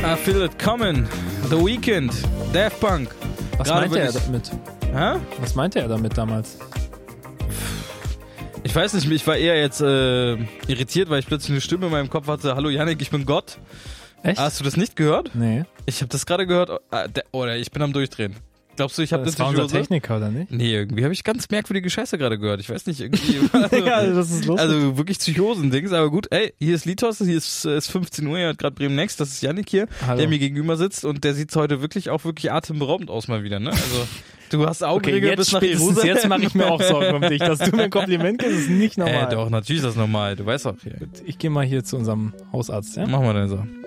I Feel It Coming, The Weeknd, Daft Punk. Was Gerade meinte er wirklich- damit? Hä? Was meinte er damit damals? Ich weiß nicht, ich war eher jetzt irritiert, weil ich plötzlich eine Stimme in meinem Kopf hatte. Hallo Yannick, ich bin Gott. Echt? Hast du das nicht gehört? Nee. Ich habe das gerade gehört. Oder ich bin am Durchdrehen. Glaubst du, ich habe Das das war unser Psychose? Techniker, oder nicht? Nee, irgendwie habe ich ganz merkwürdige Scheiße gerade gehört. Ich weiß nicht, irgendwie. Egal, das ist lustig. Also wirklich Psychosen-Dings, aber gut. Ey, hier ist Litos, hier ist 15 Uhr, ihr hört gerade Bremen Next, das ist Yannick hier, Hallo. der mir gegenüber sitzt und der sieht heute wirklich atemberaubend aus mal wieder, ne? Also, du hast Okay, Augenringe jetzt bis nach spätestens Jerusalem. jetzt mache ich mir auch Sorgen um dich. Dass du mir ein Kompliment gibst, ist nicht normal. Doch, natürlich ist das normal, du weißt auch. Hier. Ich gehe mal hier zu unserem Hausarzt, ja? Mach mal deine Sache.